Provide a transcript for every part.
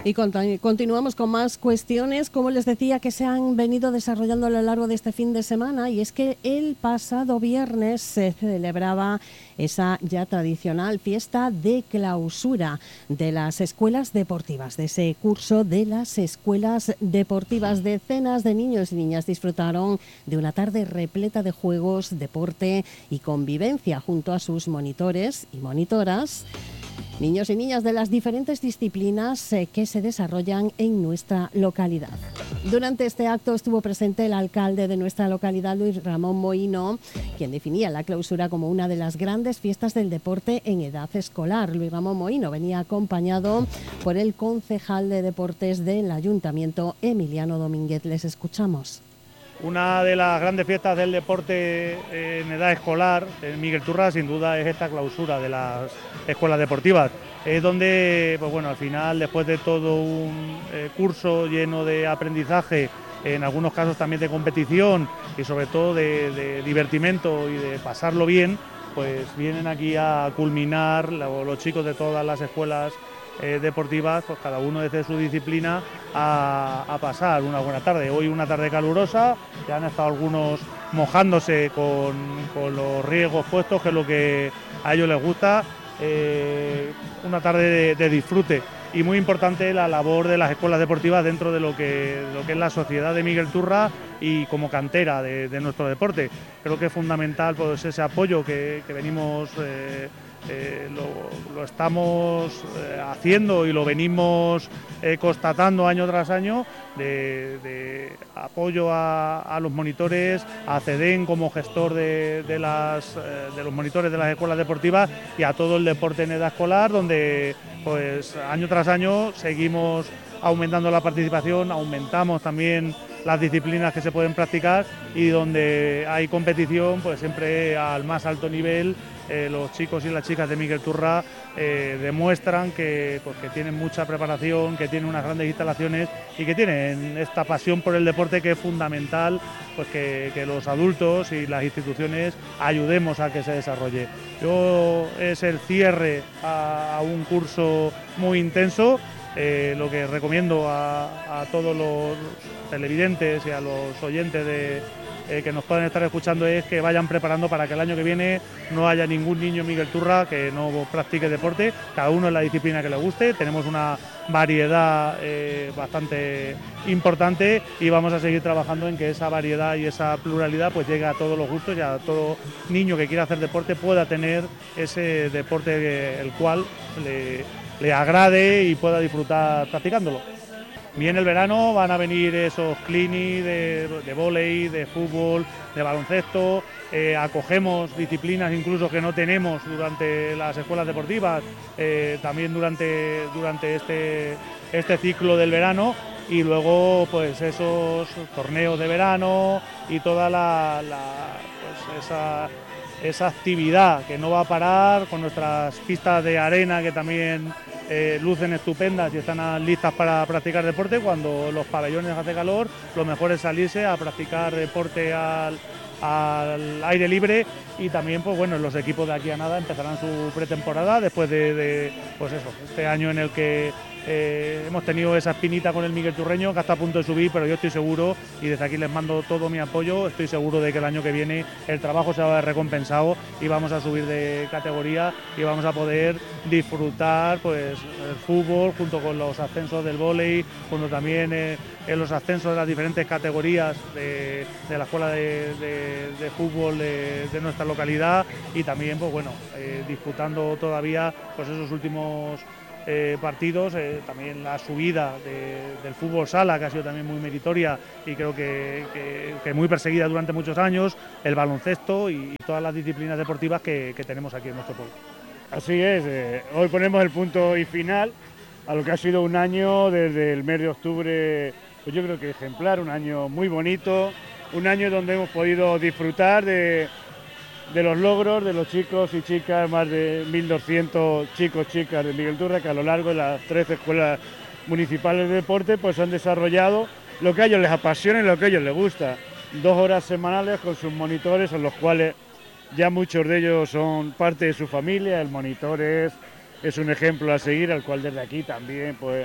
Y continuamos con más cuestiones, como les decía, que se han venido desarrollando a lo largo de este fin de semana, y es que el pasado viernes se celebraba esa ya tradicional fiesta de clausura de las escuelas deportivas, de ese curso de las escuelas deportivas. Decenas de niños y niñas disfrutaron de una tarde repleta de juegos, deporte y convivencia junto a sus monitores y monitoras. Niños y niñas de las diferentes disciplinas que se desarrollan en nuestra localidad. Durante este acto estuvo presente el alcalde de nuestra localidad, Luis Ramón Mohino, quien definía la clausura como una de las grandes fiestas del deporte en edad escolar. Luis Ramón Mohino venía acompañado por el concejal de deportes del ayuntamiento, Emiliano Domínguez. Les escuchamos. Una de las grandes fiestas del deporte en edad escolar, en Miguel Turra, sin duda es esta clausura de las escuelas deportivas. Es donde, pues bueno, al final, después de todo un curso lleno de aprendizaje, en algunos casos también de competición y sobre todo de divertimento y de pasarlo bien, pues vienen aquí a culminar los chicos de todas las escuelas deportivas, pues cada uno desde su disciplina a pasar una buena tarde. Hoy una tarde calurosa, ya han estado algunos mojándose con los riegos puestos, que es lo que a ellos les gusta. Una tarde de disfrute, y muy importante la labor de las escuelas deportivas dentro de lo que es la sociedad de Miguel Turra y como cantera de nuestro deporte. Creo que es fundamental pues ese apoyo que venimos lo estamos haciendo y lo venimos constatando año tras año, de apoyo a los monitores, a CEDEN como gestor de los monitores de las escuelas deportivas, y a todo el deporte en edad escolar, donde pues año tras año seguimos aumentando la participación, aumentamos también las disciplinas que se pueden practicar, y donde hay competición pues siempre al más alto nivel. Los chicos y las chicas de Miguel Turra demuestran que tienen mucha preparación, que tienen unas grandes instalaciones y que tienen esta pasión por el deporte, que es fundamental pues que los adultos y las instituciones ayudemos a que se desarrolle. Es el cierre a un curso muy intenso. Lo que recomiendo a todos los televidentes y a los oyentes que nos puedan estar escuchando es que vayan preparando para que el año que viene no haya ningún niño en Miguel Turra que no practique deporte, cada uno en la disciplina que le guste. Tenemos una variedad bastante importante, y vamos a seguir trabajando en que esa variedad y esa pluralidad pues llegue a todos los gustos, y a todo niño que quiera hacer deporte pueda tener ese deporte el cual le agrade y pueda disfrutar practicándolo. Viene el verano, van a venir esos clinics de vóley, de fútbol, de baloncesto. Acogemos disciplinas incluso que no tenemos durante las escuelas deportivas, también durante este ciclo del verano, y luego pues esos torneos de verano y toda esa actividad que no va a parar, con nuestras pistas de arena que también lucen estupendas y están listas para practicar deporte. Cuando los pabellones hace calor, lo mejor es salirse a practicar deporte al aire libre, y también pues bueno, los equipos de aquí a nada empezarán su pretemporada después de pues eso, este año en el que hemos tenido esa espinita con el Miguel Turreño, que está a punto de subir, pero yo estoy seguro, y desde aquí les mando todo mi apoyo, estoy seguro de que el año que viene el trabajo se va a ver recompensado y vamos a subir de categoría y vamos a poder disfrutar pues el fútbol junto con los ascensos del vóley, junto también en los ascensos de las diferentes categorías de la escuela de fútbol de nuestra localidad, y también pues bueno, disputando todavía pues esos últimos partidos, también la subida del fútbol sala, que ha sido también muy meritoria y creo que muy perseguida durante muchos años, el baloncesto y todas las disciplinas deportivas que tenemos aquí en nuestro pueblo. Así es, hoy ponemos el punto y final a lo que ha sido un año desde el mes de octubre, pues yo creo que ejemplar, un año muy bonito, un año donde hemos podido disfrutar de los logros de los chicos y chicas, más de 1.200 chicos y chicas de Miguel Turra, que a lo largo de las 13 escuelas municipales de deporte pues han desarrollado lo que a ellos les apasiona y lo que a ellos les gusta. 2 horas semanales con sus monitores, en los cuales ya muchos de ellos son parte de su familia. El monitor es un ejemplo a seguir, al cual desde aquí también pues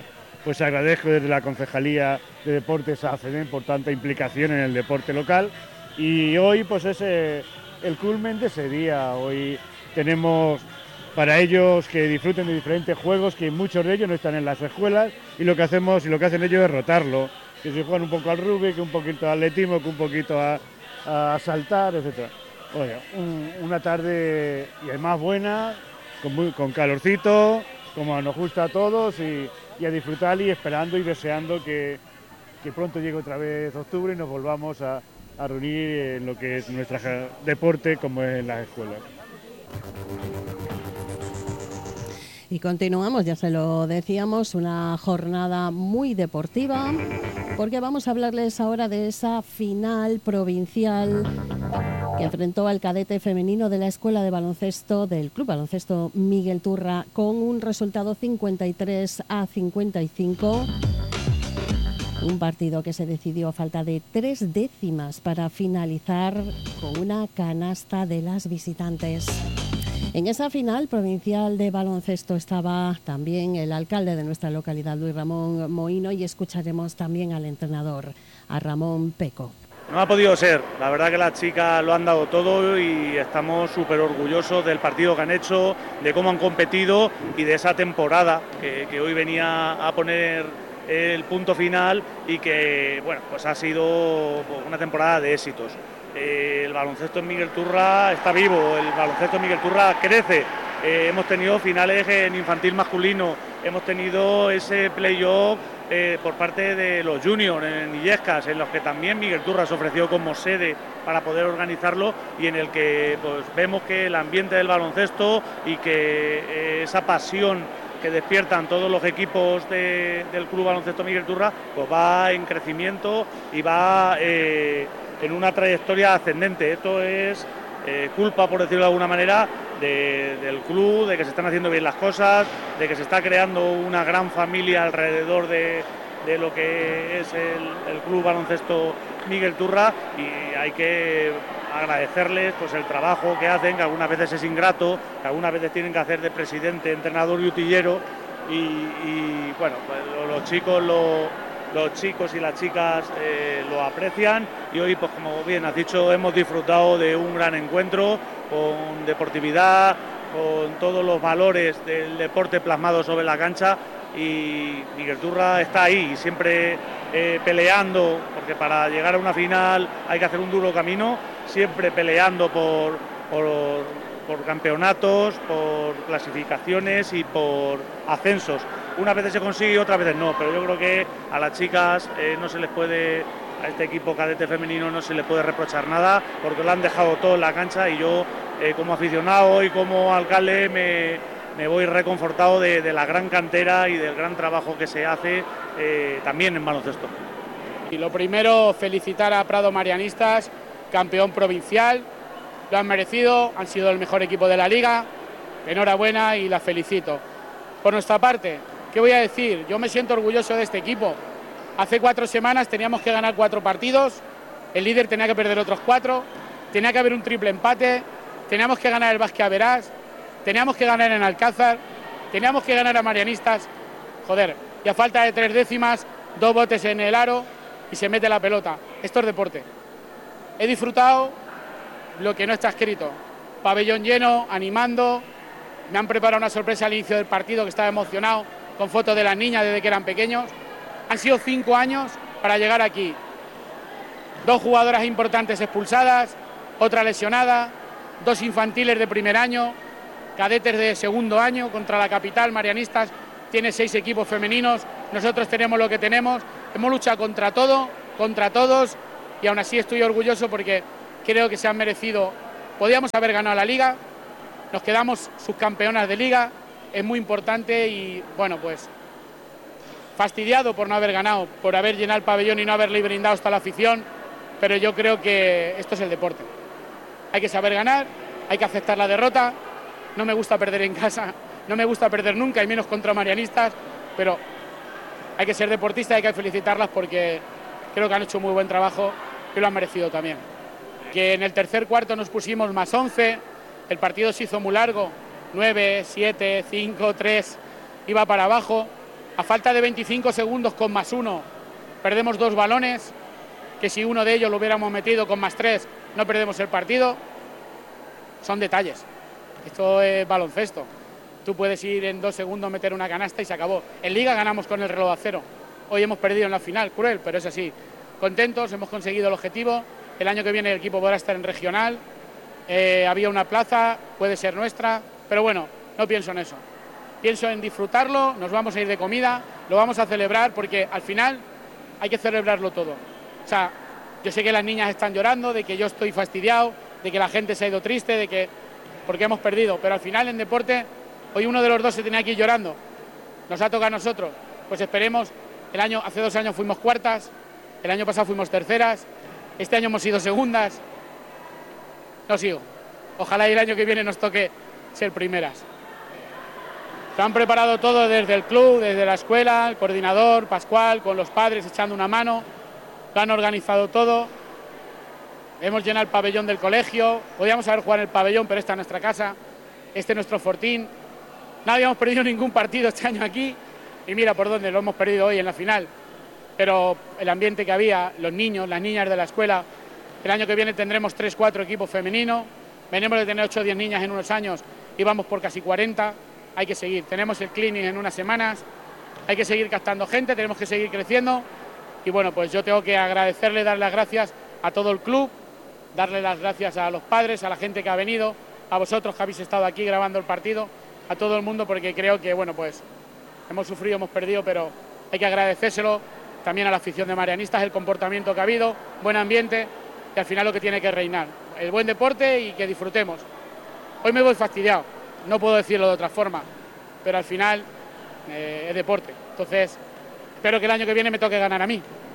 pues agradezco desde la Concejalía de Deportes a ACEDEN por tanta implicación en el deporte local. Y hoy pues es el culmen de ese día. Hoy tenemos para ellos que disfruten de diferentes juegos, que muchos de ellos no están en las escuelas, y lo que hacemos y lo que hacen ellos es rotarlo, que se juegan un poco al rugby, que un poquito al atletismo, que un poquito a saltar, etc. Oye, una tarde y además buena, con calorcito, como nos gusta a todos, y a disfrutar y esperando y deseando que pronto llegue otra vez octubre y nos volvamos a reunir en lo que es nuestro deporte como es en las escuelas. Y continuamos, ya se lo decíamos, una jornada muy deportiva, porque vamos a hablarles ahora de esa final provincial que enfrentó al cadete femenino de la Escuela de Baloncesto del Club Baloncesto Miguel Turra con un resultado 53-55. Un partido que se decidió a falta de 3 décimas para finalizar con una canasta de las visitantes. En esa final provincial de baloncesto estaba también el alcalde de nuestra localidad, Luis Ramón Mohino, y escucharemos también al entrenador, a Ramón Peco. No ha podido ser, la verdad que las chicas lo han dado todo y estamos súper orgullosos del partido que han hecho, de cómo han competido y de esa temporada que hoy venía a poner el punto final y que bueno, pues ha sido una temporada de éxitos. El baloncesto en Miguel Turra está vivo, el baloncesto en Miguel Turra crece. Hemos tenido finales en infantil masculino, hemos tenido ese playoff por parte de los juniors en Illescas, en los que también Miguel Turra se ofreció como sede para poder organizarlo y en el que pues, vemos que el ambiente del baloncesto y que esa pasión que despiertan todos los equipos del Club Baloncesto Miguel Turra pues va en crecimiento y va en una trayectoria ascendente. Esto es culpa, por decirlo de alguna manera, del club, de que se están haciendo bien las cosas, de que se está creando una gran familia alrededor de lo que es el Club Baloncesto Miguel Turra, y hay que agradecerles pues el trabajo que hacen, que algunas veces es ingrato, que algunas veces tienen que hacer de presidente, entrenador y utillero, y bueno, pues los chicos y las chicas lo aprecian, y hoy, pues como bien has dicho, hemos disfrutado de un gran encuentro con deportividad, con todos los valores del deporte plasmados sobre la cancha, y Miguel Turra está ahí, siempre peleando, porque para llegar a una final hay que hacer un duro camino, siempre peleando por campeonatos, por clasificaciones y por ascensos. Unas veces se consigue y otras veces no, pero yo creo que a las chicas no se les puede, a este equipo cadete femenino no se les puede reprochar nada, porque lo han dejado todo en la cancha, y yo como aficionado y como alcalde me voy reconfortado de la gran cantera y del gran trabajo que se hace también en baloncesto. Y lo primero, felicitar a Prado Marianistas, campeón provincial, lo han merecido, han sido el mejor equipo de la liga, enhorabuena y las felicito. Por nuestra parte, ¿qué voy a decir? Yo me siento orgulloso de este equipo. Hace 4 semanas teníamos que ganar 4 partidos, el líder tenía que perder otros 4, tenía que haber un triple empate, teníamos que ganar el Basque Average, teníamos que ganar en Alcázar, teníamos que ganar a Marianistas, joder, y a falta de 3 décimas, 2 botes en el aro y se mete la pelota. Esto es deporte. He disfrutado lo que no está escrito. Pabellón lleno, animando, me han preparado una sorpresa al inicio del partido, que estaba emocionado, con fotos de las niñas desde que eran pequeños. Han sido 5 años para llegar aquí. 2 jugadoras importantes expulsadas, otra lesionada, 2 infantiles de primer año, cadetes de segundo año. Contra la capital, Marianistas tiene 6 equipos femeninos, nosotros tenemos lo que tenemos, hemos luchado contra todo, contra todos, y aún así estoy orgulloso porque creo que se han merecido. Podíamos haber ganado la liga, nos quedamos subcampeonas de liga, es muy importante, y bueno, pues fastidiado por no haber ganado, por haber llenado el pabellón y no haberle brindado hasta la afición, pero yo creo que esto es el deporte. Hay que saber ganar, hay que aceptar la derrota. No me gusta perder en casa, no me gusta perder nunca, y menos contra Marianistas, pero hay que ser deportista y hay que felicitarlas porque creo que han hecho muy buen trabajo y lo han merecido también. Que en el tercer cuarto nos pusimos más 11, el partido se hizo muy largo, 9, 7, 5, 3, iba para abajo, A falta de 25 segundos con +1, perdemos 2 balones, que si uno de ellos lo hubiéramos metido con +3, no perdemos el partido. Son detalles. Esto es baloncesto. Tú puedes ir en 2 segundos, meter una canasta y se acabó. En Liga ganamos con el reloj a 0. Hoy hemos perdido en la final, cruel, pero es así. Contentos, hemos conseguido el objetivo. El año que viene el equipo podrá estar en regional. Había una plaza, puede ser nuestra, pero bueno, no pienso en eso. Pienso en disfrutarlo, nos vamos a ir de comida, lo vamos a celebrar porque al final hay que celebrarlo todo. O sea, yo sé que las niñas están llorando, de que yo estoy fastidiado, de que la gente se ha ido triste, de que porque hemos perdido, pero al final en deporte hoy uno de los dos se tenía que ir llorando. Nos ha tocado a nosotros, pues esperemos. Hace 2 años fuimos cuartas, el año pasado fuimos terceras, este año hemos sido segundas. No sigo. Ojalá el año que viene nos toque ser primeras. Lo han preparado todo desde el club, desde la escuela, el coordinador, Pascual, con los padres echando una mano. Lo han organizado todo. Hemos llenado el pabellón del colegio. Podíamos haber jugado en el pabellón, pero esta es nuestra casa. Este es nuestro fortín. No habíamos perdido ningún partido este año aquí. Y mira por dónde lo hemos perdido hoy en la final. Pero el ambiente que había, los niños, las niñas de la escuela. El año que viene tendremos 3-4 equipos femeninos. Venimos de tener 8 o 10 niñas en unos años y vamos por casi 40. Hay que seguir. Tenemos el clinic en unas semanas. Hay que seguir captando gente, tenemos que seguir creciendo. Y bueno, pues yo tengo que agradecerle, dar las gracias a todo el club, darle las gracias a los padres, a la gente que ha venido, a vosotros que habéis estado aquí grabando el partido, a todo el mundo, porque creo que, bueno, pues hemos sufrido, hemos perdido, pero hay que agradecérselo también a la afición de Marianistas, el comportamiento que ha habido, buen ambiente, y al final lo que tiene que reinar, el buen deporte y que disfrutemos. Hoy me voy fastidiado, no puedo decirlo de otra forma, pero al final es deporte. Entonces, espero que el año que viene me toque ganar a mí.